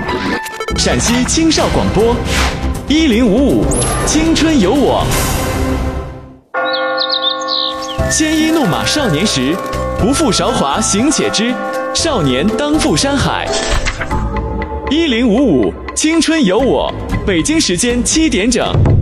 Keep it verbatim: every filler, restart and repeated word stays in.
陕西青少广播一零五五青春有我。鲜衣怒马少年时，不负韶华行且知，少年当赴山海。一零五五青春有我，北京时间七点整。